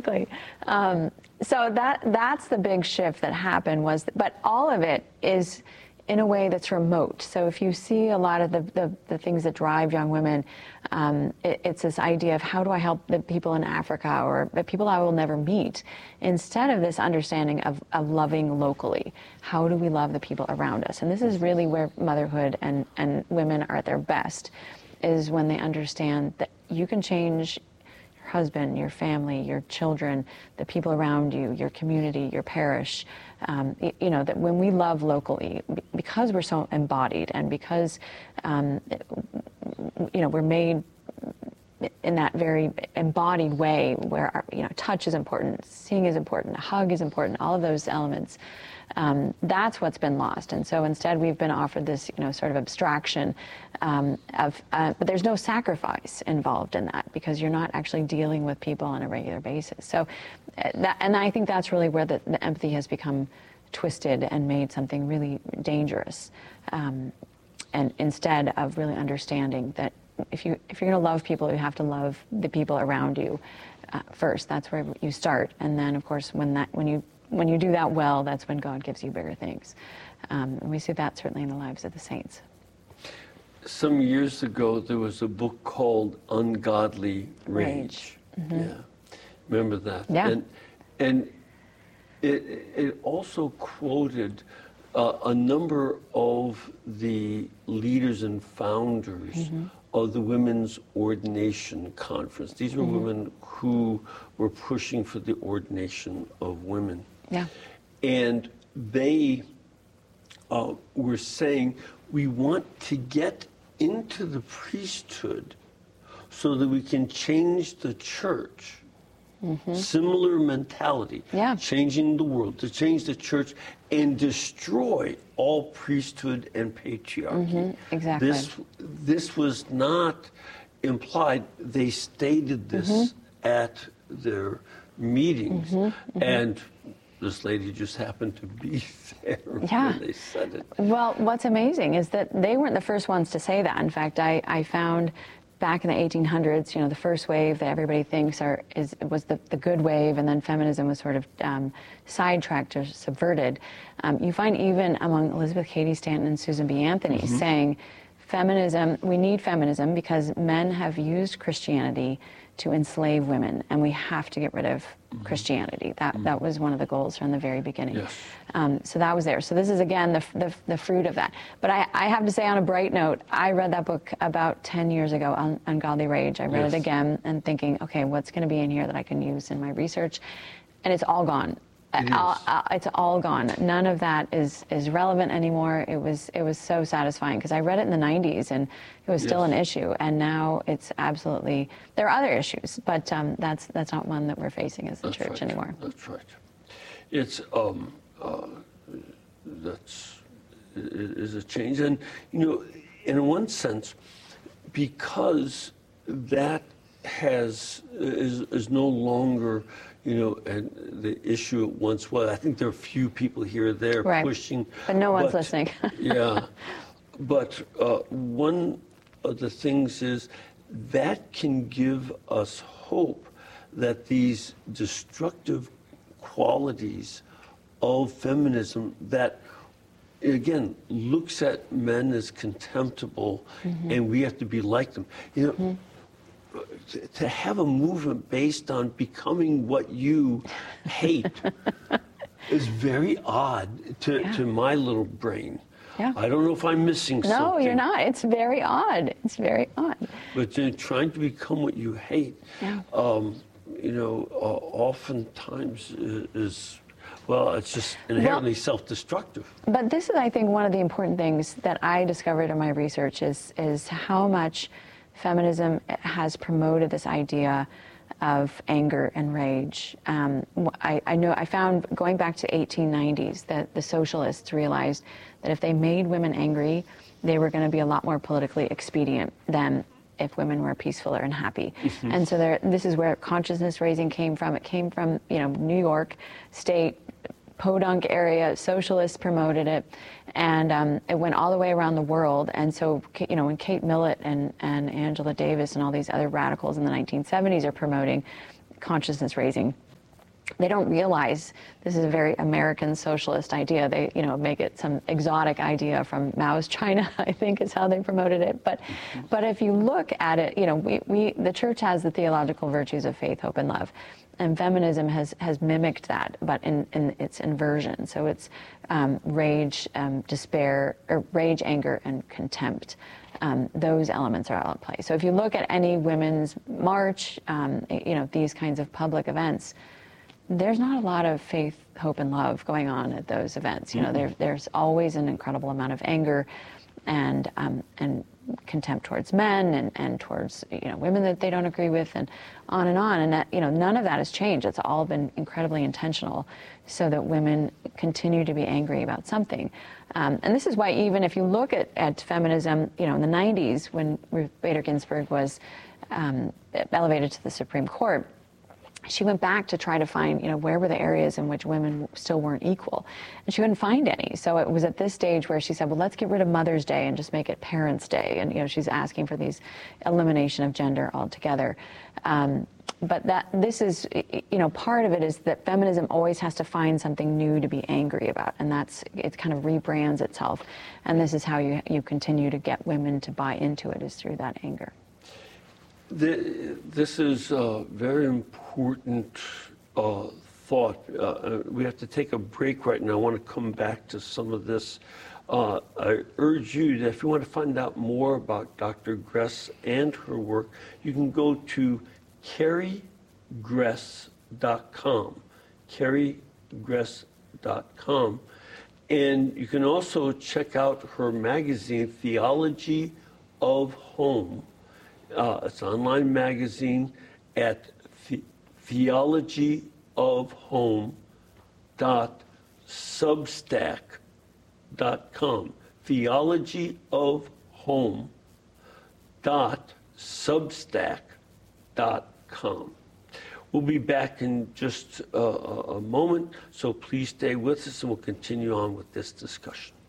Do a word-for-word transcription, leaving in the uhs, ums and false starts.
exactly. Um, so that that's the big shift that happened was, but all of it is in a way that's remote. So if you see a lot of the, the, the things that drive young women, um, it, it's this idea of how do I help the people in Africa or the people I will never meet, instead of this understanding of, of loving locally. How do we love the people around us? And this is really where motherhood and, and women are at their best, is when they understand that you can change your husband, your family, your children, the people around you, your community, your parish. Um, you, you know, that when we love locally, because we're so embodied and because, um, you know, we're made in that very embodied way where, our, you know, touch is important, seeing is important, a hug is important, all of those elements. Um, that's what's been lost. And so instead we've been offered this, you know, sort of abstraction um, of, uh, but there's no sacrifice involved in that because you're not actually dealing with people on a regular basis. So uh, that, and I think that's really where the, the empathy has become twisted and made something really dangerous. Um, and instead of really understanding that if you, if you're going to love people, you have to love the people around you uh, first. That's where you start. And then, of course, when that, when you When you do that well, that's when God gives you bigger things. Um, and we see that certainly in the lives of the saints. Some years ago, there was a book called Ungodly Rage. Rage. Mm-hmm. Yeah, remember that? Yeah. And, and it, it also quoted uh, a number of the leaders and founders mm-hmm. of the Women's Ordination Conference. These were mm-hmm. women who were pushing for the ordination of women. Yeah. And they uh, were saying, we want to get into the priesthood so that we can change the church. Mm-hmm. Similar mentality, yeah. changing the world, to change the church and destroy all priesthood and patriarchy. Mm-hmm. Exactly. This, this was not implied. They stated this mm-hmm. at their meetings. Mm-hmm. Mm-hmm. And this lady just happened to be there yeah. when they said it. Well, what's amazing is that they weren't the first ones to say that. In fact, I, I found back in the eighteen hundreds, you know, the first wave that everybody thinks are is was the, the good wave, and then feminism was sort of um, sidetracked or subverted. Um, you find even among Elizabeth Cady Stanton and Susan B. Anthony mm-hmm. saying, feminism, we need feminism because men have used Christianity to enslave women, and we have to get rid of mm-hmm. Christianity. That mm-hmm. that was one of the goals from the very beginning. Yes. Um, so that was there. So this is, again, the, the, the fruit of that. But I, I have to say, on a bright note, I read that book about ten years ago, Un- Ungodly Rage. I read yes. it again and thinking, okay, what's going to be in here that I can use in my research? And it's all gone. It all, uh, it's all gone. None of that is, is relevant anymore. It was it was so satisfying because I read it in the nineties and it was still yes. an issue, and now it's absolutely, there are other issues, but um, that's that's not one that we're facing as the that's church right. anymore. That's right. It's um uh, that's it is a change, and you know, in one sense, because that has is is no longer, you know, and the issue it once was. I think there are a few people here or there right. pushing. But no one's but, listening. yeah. But uh, one of the things is that can give us hope that these destructive qualities of feminism that, again, looks at men as contemptible mm-hmm. and we have to be like them. You know, mm-hmm. to have a movement based on becoming what you hate is very odd to, yeah. to my little brain. Yeah. I don't know if I'm missing no, something. No, you're not. It's very odd. It's very odd. But uh, trying to become what you hate, yeah. um, you know, uh, oftentimes is, well, it's just inherently well, self-destructive. But this is, I think, one of the important things that I discovered in my research is, is how much feminism has promoted this idea of anger and rage. Um, I, I know I found going back to eighteen nineties that the socialists realized that if they made women angry, they were going to be a lot more politically expedient than if women were peaceful and happy. Mm-hmm. And so there, this is where consciousness raising came from. It came from, you know, New York State, Podunk area, socialists promoted it, and um, it went all the way around the world. And so, you know, when Kate Millett and, and Angela Davis and all these other radicals in the nineteen seventies are promoting consciousness raising, they don't realize this is a very American socialist idea. They, you know, make it some exotic idea from Mao's China, I think is how they promoted it. But, but if you look at it, you know, we, we the church has the theological virtues of faith, hope, and love. And feminism has, has mimicked that, but in, in its inversion. So it's um, rage, um, despair, or rage, anger, and contempt. Um, those elements are all at play. So if you look at any women's march, um, you know, these kinds of public events, there's not a lot of faith, hope, and love going on at those events. You know, there, there's always an incredible amount of anger and um, and contempt towards men and, and towards, you know, women that they don't agree with, and on and on. And that, you know, none of that has changed. It's all been incredibly intentional so that women continue to be angry about something. Um, and this is why, even if you look at, at feminism, you know, in the nineties, when Ruth Bader Ginsburg was um, elevated to the Supreme Court, she went back to try to find, you know, where were the areas in which women still weren't equal, and she couldn't find any. So it was at this stage where she said, well, let's get rid of Mother's Day and just make it Parents' Day. And, you know, she's asking for these elimination of gender altogether. Um, but that this is, you know, part of it is that feminism always has to find something new to be angry about, and that's, it kind of rebrands itself. And this is how you, you continue to get women to buy into it, is through that anger. The, this is a very important uh, thought. Uh, we have to take a break right now. I want to come back to some of this. Uh, I urge you that if you want to find out more about Doctor Gress and her work, you can go to Carrie Gress dot com, Carrie Gress dot com. And you can also check out her magazine, Theology of Home. Uh, it's an online magazine at the, theology of home dot substack dot com. theology of home dot substack dot com. We'll be back in just a, a moment, so please stay with us and we'll continue on with this discussion.